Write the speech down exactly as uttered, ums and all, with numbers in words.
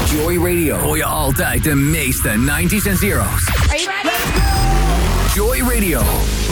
Joy Radio hoor je altijd de meeste nineties en zeros. Are you ready? Joy Radio.